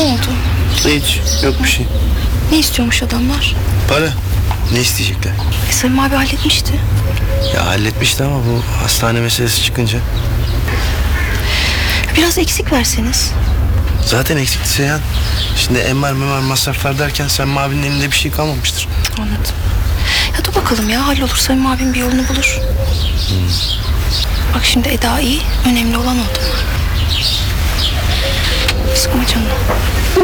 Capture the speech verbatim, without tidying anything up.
oldu? Hiç, yok bir şey. Ne istiyormuş adamlar? Para. Ne isteyecekler? E, Samim abi halletmişti. Ya halletmişti ama bu hastane meselesi çıkınca. Biraz eksik verseniz. Zaten eksikti Seyhan. Şimdi emar memar masraflar derken sen abinin elinde bir şey kalmamıştır. Anladım. Ya dur bakalım ya, hallolur. Samim abim bir yolunu bulur. Hmm. Bak şimdi Eda iyi. Önemli olan o. Sıkma canını.